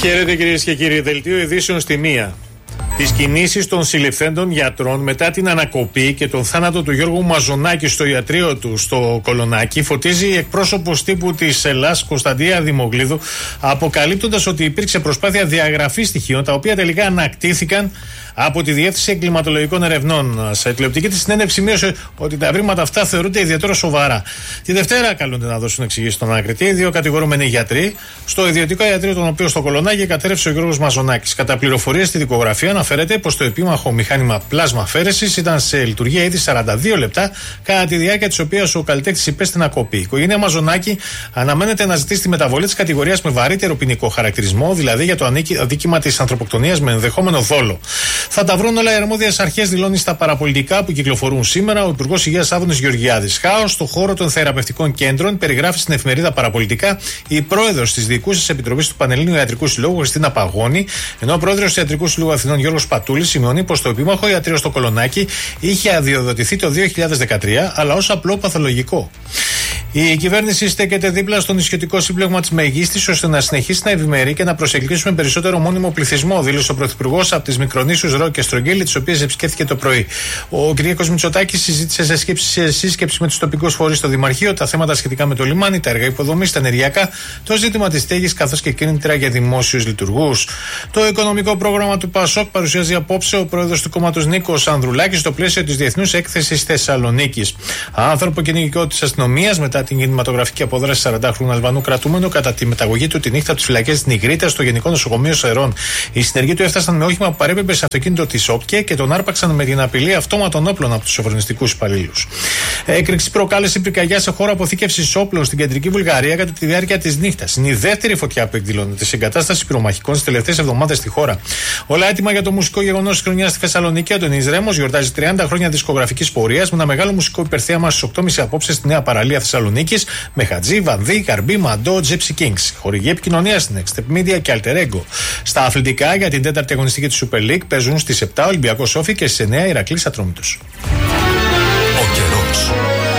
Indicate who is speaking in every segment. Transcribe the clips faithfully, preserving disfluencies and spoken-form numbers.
Speaker 1: Χαίρετε κυρίες και κύριοι. Δελτίο ειδήσεων στη μία. Τις κινήσεις των συλληφθέντων γιατρών μετά την ανακοπή και τον θάνατο του Γιώργου Μαζονάκη στο ιατρείο του στο Κολονάκι φωτίζει η εκπρόσωπος τύπου της Ελλάς Κωνσταντία Δημογλίδου, αποκαλύπτοντας ότι υπήρξε προσπάθεια διαγραφής στοιχείων τα οποία τελικά ανακτήθηκαν από τη Διεύθυνση Εγκληματολογικών Ερευνών. Σε τηλεοπτική της συνέντευξη μείωσε ότι τα βρήματα αυτά θεωρούνται ιδιαίτερα σοβαρά. Τη Δευτέρα καλούνται να δώσουν εξηγήσεις στον ανακριτή οι δύο κατηγορούμενοι γιατροί στο ιδιωτικό ιατρείο, τον οποίο στο Κολονάκι κατέρευσε ο Γιώργος Μαζονάκης. Κατά πληροφορίες στη δικογραφία αναφέρεται πως το επίμαχο μηχάνημα πλάσμα αφαίρεσης ήταν σε λειτουργία ήδη σαράντα δύο λεπτά, κατά τη διάρκεια της οποίας ο καλλιτέχνης υπέστη να κοπεί. Η οικογένεια Μαζονάκη αναμένεται να ζητήσει τη μεταβολή της κατηγορίας με βαρύτερο ποινικό χαρακτηρισμό, δηλαδή για το αδίκημα της ανθρωποκτονίας με ενδεχόμενο δόλο. Θα τα βρουν όλα οι αρμόδιες αρχές, δηλώνει στα παραπολιτικά που κυκλοφορούν σήμερα ο Υπουργός Υγείας Άδωνης Γεωργιάδης. Χάος στον χώρο των θεραπευτικών κέντρων, περιγράφει στην εφημερίδα Παραπολιτικά η πρόεδρος της Διοικούσης Επιτροπής του Πανελλήνιου Ιατρικού Συλλόγου Χριστίνα Παγώνη, ενώ ο πρόεδρος του Ιατρικού Συλλόγου Αθηνών Γιώργος Πατούλης σημειώνει πως το επίμαχο ιατρείο στο Κολονάκι είχε αδειοδοτηθεί το δύο χιλιάδες δεκατρία, αλλά ως απλό παθολογικό. Η κυβέρνηση στέκεται δίπλα στο νησιωτικό σύμπλεγμα της Μεγίστης ώστε να συνεχίσει να ευημερεί και να προσελκύσουμε περισσότερο μόνιμο πληθυσμό, δήλωσε ο Πρωθυπουργός από τις μικρονήσους Ρο και Στρογγύλη, τις οποίες επισκέφθηκε το πρωί. Ο κ. Μητσοτάκης συζήτησε σε, σκέψη, σε σύσκεψη με τους τοπικούς φορείς στο Δημαρχείο τα θέματα σχετικά με το λιμάνι, τα έργα υποδομής, τα ενεργειακά, το ζήτημα της στέγης καθώς και κίνητρα για δημόσιους λειτουργούς. Το οικονομικό πρόγραμμα του ΠΑΣΟΚ παρουσιάζει απόψε ο πρόεδρος του κόμματος Νίκος Ανδρουλάκης στο πλαίσιο της Διεθνούς Έκθεσης Θεσσαλονίκης. Άνθρωπο κυνηγικό της αστυνομίας μετά την κινηματογραφική απόδραση σαραντάχρονου Αλβανού κρατούμενου κατά τη μεταγωγή του τη νύχτα από τις φυλακές της Νιγρίτας στο Γενικό Νοσοκομείο Σερών. Οι συνεργοί του έφτασαν με όχημα που παρέπεμπε σε αυτοκίνητο της ΟΠΚΕ και τον άρπαξαν με την απειλή αυτόματων όπλων από τους σοφρονιστικούς υπαλλήλους. Έκρηξη προκάλεσε πυρκαγιά σε χώρο αποθήκευσης όπλων στην κεντρική Βουλγαρία κατά τη διάρκεια της νύχτας. Είναι η δεύτερη φωτιά που εκδηλώνεται σε εγκατάσταση πυρομαχικών στις τελευταίες εβδομάδες στη χώρα. Όλα έτοιμα για το μουσικό γεγονός της χρονιάς στη Θεσσαλονίκη. Ο Ντενίς Ρέμος γιορτάζει τριάντα χρόνια δισκογραφικής πορείας με ένα μεγάλο μουσικό υπερθέαμα στις οκτώ και μισή απόψε στη Νέα Παραλία Θεσσαλονίκης με Χατζή, Βανδύ, Καρμπή, Μαντό, Gypsy Kings. Χορηγή επικοινωνία στην Next Media και Alter Ego. Στα αθλητικά για την τέταρτη αγωνιστική της Super League παίζουν στις επτά Ολυμπιακός Σόφι και στις εννιά Ηρακλής Ατρόμητος.
Speaker 2: Ο καιρός.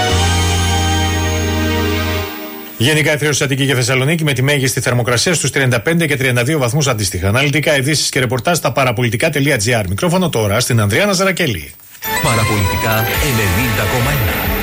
Speaker 1: Γενικά εθραίωση Αττική και Θεσσαλονίκη με τη μέγιστη θερμοκρασία στους τριάντα πέντε και τριάντα δύο βαθμούς αντίστοιχα. Αναλυτικά ειδήσεις και ρεπορτάζ στα παραπολιτικά.gr. Μικρόφωνο τώρα στην Ανδρέα Ναζαρακέλη.
Speaker 2: Παραπολιτικά ενενήντα κόμμα ένα.